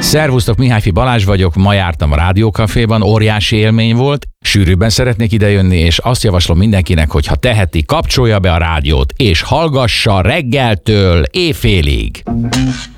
Szervusztok, Mihályfi Balázs vagyok, ma jártam a Rádiókaféban, óriási élmény volt, sűrűbben szeretnék idejönni, és azt javaslom mindenkinek, hogy ha teheti, kapcsolja be a rádiót, és hallgassa reggeltől éjfélig.